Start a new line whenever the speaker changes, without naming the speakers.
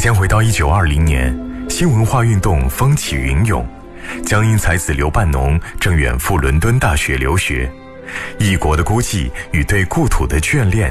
间回到1920年，新文化运动风起云涌，江阴才子刘半农正远赴伦敦大学留学。异国的孤寂与对故土的眷恋